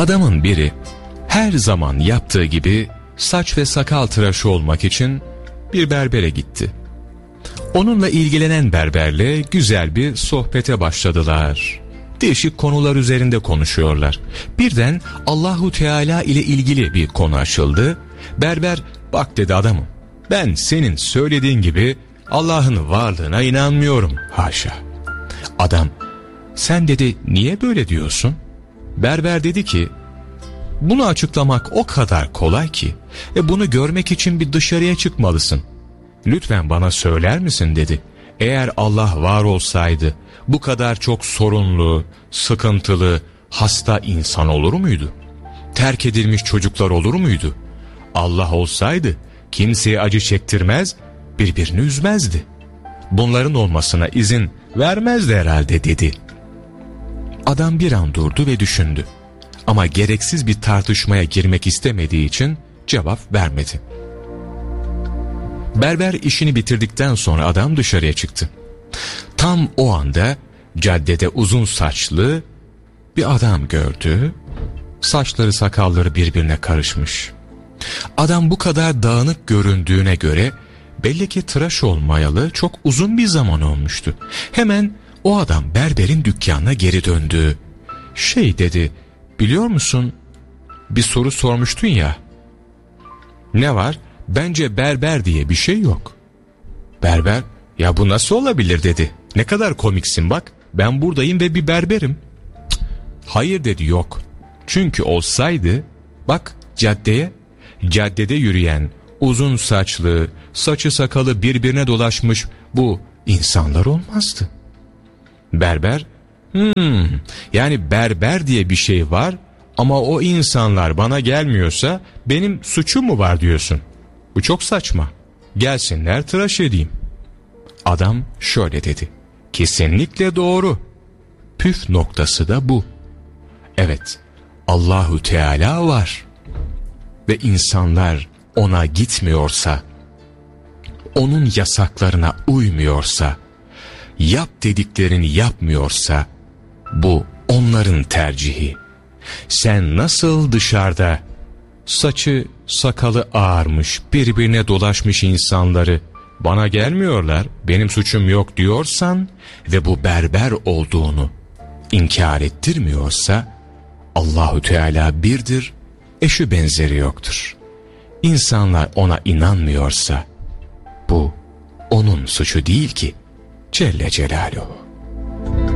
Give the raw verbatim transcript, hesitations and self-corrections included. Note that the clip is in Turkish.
Adamın biri her zaman yaptığı gibi saç ve sakal tıraşı olmak için bir berbere gitti. Onunla ilgilenen berberle güzel bir sohbete başladılar. Değişik konular üzerinde konuşuyorlar. Birden Allahu Teala ile ilgili bir konu açıldı. Berber, bak dedi adamım, ben senin söylediğin gibi Allah'ın varlığına inanmıyorum, haşa. Adam, sen dedi niye böyle diyorsun? Berber dedi ki, bunu açıklamak o kadar kolay ki, e bunu görmek için bir dışarıya çıkmalısın. Lütfen bana söyler misin dedi. Eğer Allah var olsaydı bu kadar çok sorunlu, sıkıntılı, hasta insan olur muydu? Terk edilmiş çocuklar olur muydu? Allah olsaydı kimseye acı çektirmez, birbirini üzmezdi. Bunların olmasına izin vermezdi herhalde dedi. Adam bir an durdu ve düşündü. Ama gereksiz bir tartışmaya girmek istemediği için cevap vermedi. Berber işini bitirdikten sonra adam dışarıya çıktı. Tam o anda caddede uzun saçlı bir adam gördü. Saçları sakalları birbirine karışmış. Adam bu kadar dağınık göründüğüne göre belli ki tıraş olmayalı çok uzun bir zaman olmuştu. Hemen o adam berberin dükkanına geri döndü. Şey dedi, biliyor musun, bir soru sormuştun ya. Ne var? Bence berber diye bir şey yok. Berber, ya bu nasıl olabilir dedi. Ne kadar komiksin bak, ben buradayım ve bir berberim. Cık, hayır dedi, yok. Çünkü olsaydı, bak caddeye, caddede yürüyen, uzun saçlı, saçı sakalı birbirine dolaşmış bu insanlar olmazdı. Berber, hmm, yani berber diye bir şey var ama o insanlar bana gelmiyorsa benim suçum mu var diyorsun? Bu çok saçma. Gelsinler tıraş edeyim. Adam şöyle dedi. Kesinlikle doğru. Püf noktası da bu. Evet, Allahu Teala var. Ve insanlar ona gitmiyorsa, onun yasaklarına uymuyorsa, yap dediklerini yapmıyorsa, bu onların tercihi. Sen nasıl dışarıda saçı sakalı ağarmış, birbirine dolaşmış insanları bana gelmiyorlar, benim suçum yok diyorsan ve bu berber olduğunu inkar ettirmiyorsa, Allahu Teala birdir, eşi benzeri yoktur. İnsanlar ona inanmıyorsa bu onun suçu değil ki, Celle Celaluhu.